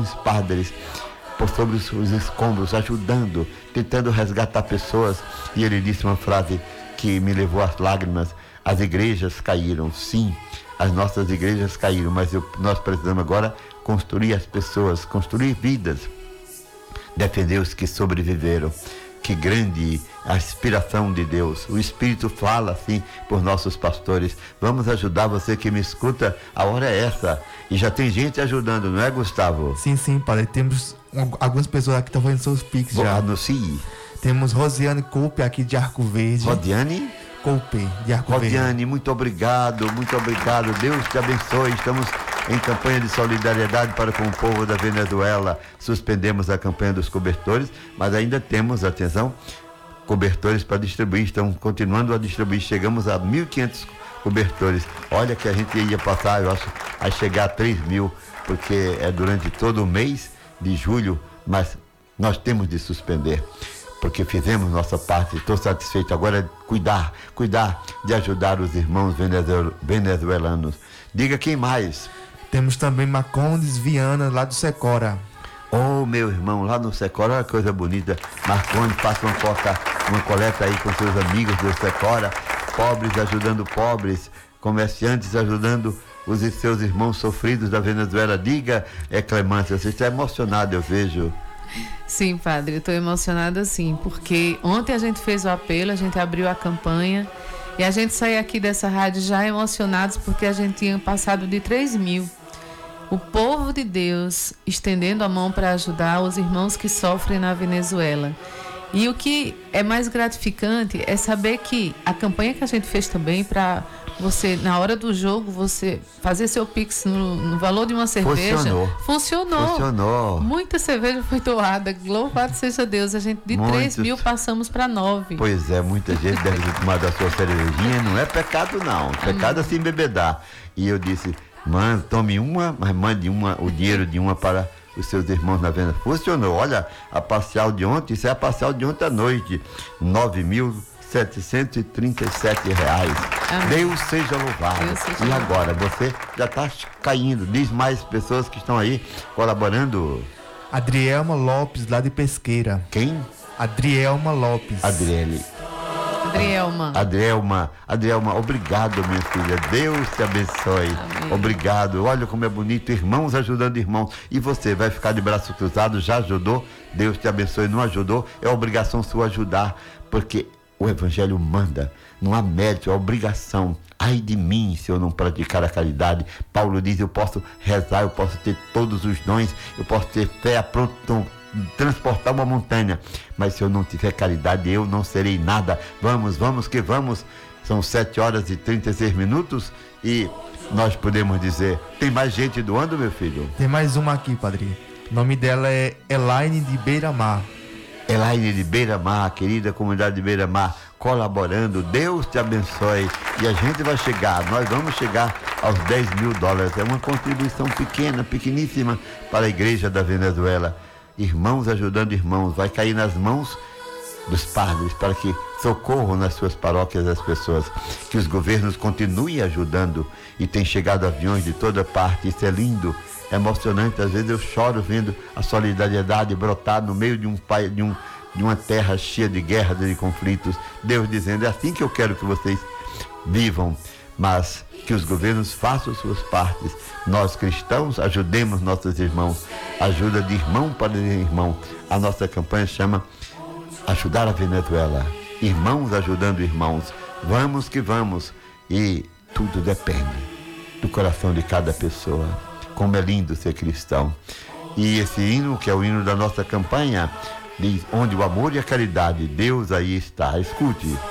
alguns padres por sobre os escombros, ajudando, tentando resgatar pessoas. E ele disse uma frase que me levou às lágrimas: as igrejas caíram, sim, as nossas igrejas caíram, mas nós precisamos agora construir as pessoas, construir vidas, defender os que sobreviveram. Que grande a inspiração de Deus. O Espírito fala assim por nossos pastores. Vamos ajudar você que me escuta, a hora é essa. E já tem gente ajudando, não é, Gustavo? Sim, padre. Temos algumas pessoas aqui que estão fazendo seus pics já. Anuncie. Temos Rosiane Coupe aqui de Arco Verde. Rosiane Coupe, de Arco Verde. Rosiane, muito obrigado. Deus te abençoe. Estamos em campanha de solidariedade para com o povo da Venezuela. Suspendemos a campanha dos cobertores, mas ainda temos, atenção, cobertores para distribuir. Estamos continuando a distribuir. Chegamos a 1.500 cobertores. Olha que a gente ia passar, eu acho, a chegar a 3.000, porque é durante todo o mês de julho, mas nós temos de suspender, porque fizemos nossa parte. Estou satisfeito. Agora é cuidar de ajudar os irmãos venezuelanos. Diga quem mais. Temos também Marcondes Viana, lá do Secora. Oh, meu irmão, lá no Secora, olha que coisa bonita. Marcondes, faça uma coleta aí com seus amigos do Secora. Pobres ajudando pobres, comerciantes ajudando os seus irmãos sofridos da Venezuela. Diga, Clemência, você está emocionado, eu vejo. Sim, padre, eu estou emocionada sim, porque ontem a gente fez o apelo, a gente abriu a campanha e a gente saiu aqui dessa rádio já emocionados porque a gente tinha passado de 3.000. O povo de Deus estendendo a mão para ajudar os irmãos que sofrem na Venezuela. E o que é mais gratificante é saber que a campanha que a gente fez também para você, na hora do jogo, você fazer seu Pix no valor de uma cerveja. Funcionou. Muita cerveja foi doada. Louvado seja Deus. A gente de 3.000 passamos para 9. Pois é, muita gente deve ter tomado a sua cervejinha. Não é pecado, não. Pecado é se embebedar. E eu disse: mãe, tome uma, mas mande o dinheiro de uma para os seus irmãos na venda. Funcionou. Olha, a parcial de ontem, isso é a parcial de ontem à noite, R$9.737. Deus seja louvado. E agora, você já está caindo. Diz mais pessoas que estão aí colaborando. Adrielma Lopes, lá de Pesqueira. Quem? Adrielma Lopes. Adrielma, obrigado, minha filha. Deus te abençoe. Amém. Obrigado. Olha como é bonito, irmãos ajudando irmãos. E você vai ficar de braço cruzado? Já ajudou? Deus te abençoe. Não ajudou? É obrigação sua ajudar, porque o Evangelho manda. Não há mérito, é obrigação. Ai de mim se eu não praticar a caridade. Paulo diz: eu posso rezar, eu posso ter todos os dons, eu posso ter fé a pronto transportar uma montanha, mas se eu não tiver caridade, eu não serei nada. Vamos que vamos. São 7h36 e nós podemos dizer: tem mais gente doando, meu filho? Tem mais uma aqui, padre. O nome dela é Elaine de Beira-Mar. Elaine de Beira-Mar, querida comunidade de Beira-Mar, colaborando. Deus te abençoe. E a gente vai chegar, nós vamos chegar aos $10.000. É uma contribuição pequeníssima para a igreja da Venezuela. Irmãos ajudando irmãos, vai cair nas mãos dos padres para que socorram nas suas paróquias as pessoas, que os governos continuem ajudando. E tem chegado aviões de toda parte, isso é lindo, é emocionante. Às vezes eu choro vendo a solidariedade brotar no meio de uma terra cheia de guerras e de conflitos. Deus dizendo: é assim que eu quero que vocês vivam, mas que os governos façam suas partes. Nós cristãos ajudemos nossos irmãos, ajuda de irmão para irmão. A nossa campanha chama Ajudar a Venezuela, irmãos ajudando irmãos. Vamos que vamos. E tudo depende do coração de cada pessoa. Como é lindo ser cristão. E esse hino, que é o hino da nossa campanha, diz: onde o amor e a caridade, Deus aí está. Escute.